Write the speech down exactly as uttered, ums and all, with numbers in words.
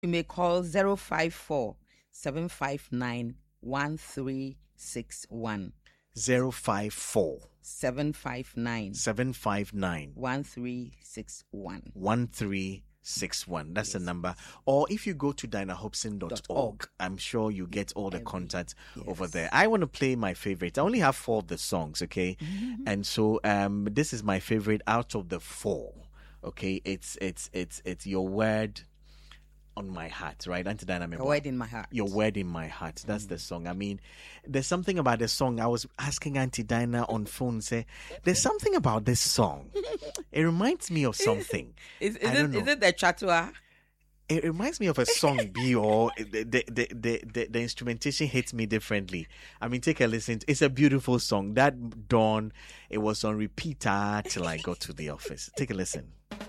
You may call zero five four, seven five nine, one three six one. zero five four, seven five nine, seven five nine, one three six one. one three six one. That's Yes. the number. Or if you go to dinah hobson dot org, I'm sure you get all the Every- contact yes. over there. I want to play my favorite. I only have four of the songs, okay? Mm-hmm. And so um this is my favorite out of the four. Okay, it's it's it's it's Your Word on My Heart, right? Auntie Dinah A Meboa. word in my heart. Your Word in My Heart. That's the song. I mean, there's something about the song. I was asking Auntie Dinah on phone, say, there's something about this song. It reminds me of something. Is, is, I it, don't know. is it the chatua? It reminds me of a song, B, or the, the, the, the, the, the instrumentation hits me differently. I mean, take a listen. It's a beautiful song. That dawn, it was on repeater till I got to the office. Take a listen.